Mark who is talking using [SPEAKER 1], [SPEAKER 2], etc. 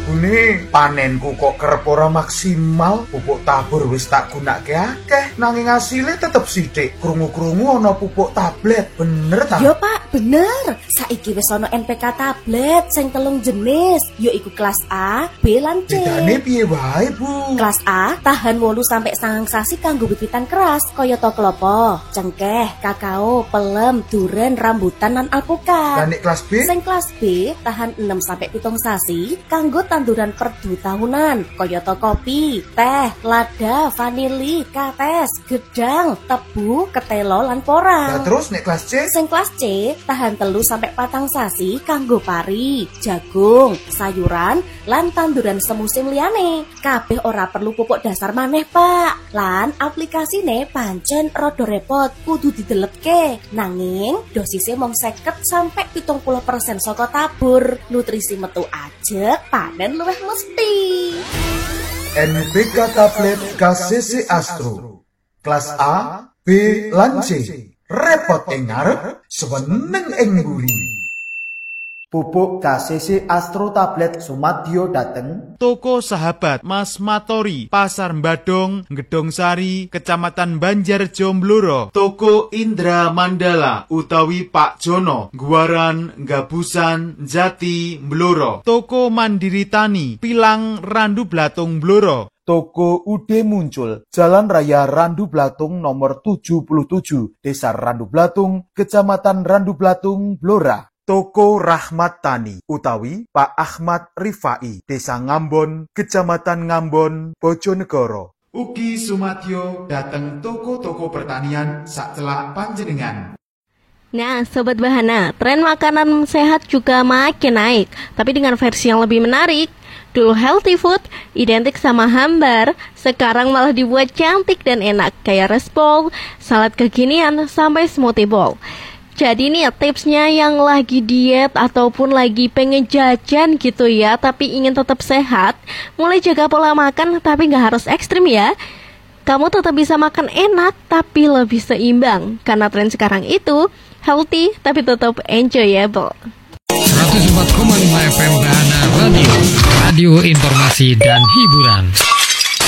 [SPEAKER 1] Jagune panenku kok kerep ora maksimal. Pupuk tabur wis tak gunake akeh, nanging asile tetep sithik. Krungu-krungu ana pupuk tablet. Bener ta?
[SPEAKER 2] Yo Pak, bener. Saiki wis ana NPK tablet sing 3 jenis, yaiku kelas A, B lan C.
[SPEAKER 1] Bedane piye wae, Bu?
[SPEAKER 2] Kelas A tahan 8 sampai 9 sasi kanggo wiwitan keras kaya klopo, cengkeh, kakao, pelem, duren, rambutan lan alpukat.
[SPEAKER 1] Lan nek kelas B?
[SPEAKER 2] Sing kelas B tahan 6 sampai 7 sasi kanggo tanduran perdu tahunan kaya kopi, teh, lada, vanili, kates, gedang, tebu, ketelo lan porang.
[SPEAKER 1] Lah terus nek kelas C?
[SPEAKER 2] Sing kelas C tahan 3 sampai 4 sasi kanggo pari, jagung, sayuran lan tanduran semusim liyane. Kabeh ora perlu pupuk dasar maneh, Pak. Lan aplikasine pancen rada repot, kudu didelepke. Nanging dosisnya mung 50 sampai 70% saka tabur. Nutrisi metu ajeg, panen luwih mesti.
[SPEAKER 1] NPK tablet KCC Astro. Kelas A, B lan C. Repot ing ngarep, seneng ing mburi.
[SPEAKER 3] Pupuk KCC Astro tablet Sumadyo dateng
[SPEAKER 4] Toko Sahabat Mas Matori, Pasar Mbadong, Gedong Sari, Kecamatan Banjarjo Blora. Toko Indra Mandala utawi Pak Jono, Guaran, Gabusan, Jati, Blora. Toko Mandiri Tani, Pilang, Randu Blatung, Blora.
[SPEAKER 3] Toko Ude Muncul, Jalan Raya Randu Blatung nomor 77, Desa Randu Blatung, Kecamatan Randu Blatung, Blora.
[SPEAKER 1] Toko Rahmat Tani utawi Pak Ahmad Rifai, Desa Ngambon, Kecamatan Ngambon, Bojonegoro.
[SPEAKER 4] Ugi Sumadyo dateng toko-toko pertanian sacelak panjenengan.
[SPEAKER 5] Nah, Sobat Bahana, tren makanan sehat juga makin naik, tapi dengan versi yang lebih menarik. Dulu healthy food identik sama hambar, sekarang malah dibuat cantik dan enak, kayak rice bowl, salad kekinian, sampai smoothie bowl. Jadi nih tipsnya yang lagi diet ataupun lagi pengen jajan gitu ya, tapi ingin tetap sehat, mulai jaga pola makan tapi nggak harus ekstrim ya. Kamu tetap bisa makan enak tapi lebih seimbang, karena tren sekarang itu healthy tapi tetap enjoyable.
[SPEAKER 6] 104,5 FM Bahana Radio, radio informasi dan hiburan.